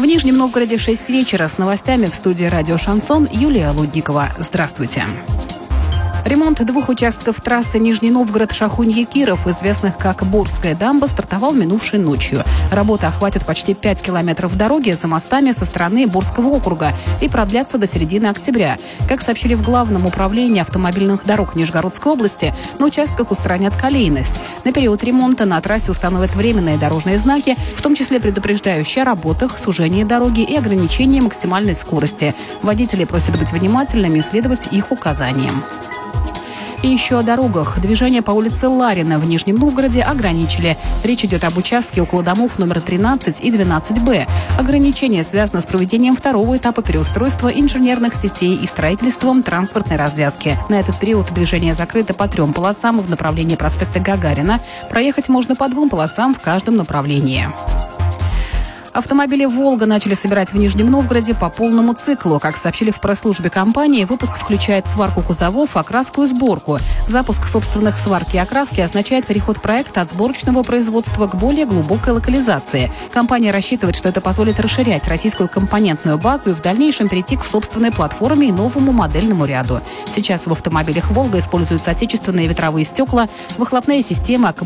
Нижнем Новгороде 6 вечера. С новостями в студии «Радио Шансон» Юлия Лудникова. Здравствуйте. Ремонт 2 участков трассы Нижний Новгород-Шахунье-Киров, известных как Борская дамба, стартовал минувшей ночью. Работа охватит почти 5 километров дороги за мостами со стороны Борского округа и продлятся до середины октября. Как сообщили в Главном управлении автомобильных дорог Нижегородской области, на участках устранят колейность. На период ремонта на трассе установят временные дорожные знаки, в том числе предупреждающие о работах, сужении дороги и ограничении максимальной скорости. Водители просят быть внимательными и следовать их указаниям. И еще о дорогах. Движение по улице Ларина в Нижнем Новгороде ограничили. Речь идет об участке около домов номер 13 и 12Б. Ограничение связано с проведением второго этапа переустройства инженерных сетей и строительством транспортной развязки. На этот период движение закрыто по 3 полосам в направлении проспекта Гагарина. Проехать можно по 2 полосам в каждом направлении. Автомобили «Волга» начали собирать в Нижнем Новгороде по полному циклу. Как сообщили в пресс-службе компании, выпуск включает сварку кузовов, окраску и сборку. Запуск собственных сварки и окраски означает переход проекта от сборочного производства к более глубокой локализации. Компания рассчитывает, что это позволит расширять российскую компонентную базу и в дальнейшем перейти к собственной платформе и новому модельному ряду. Сейчас в автомобилях «Волга» используются отечественные ветровые стекла, выхлопные системы,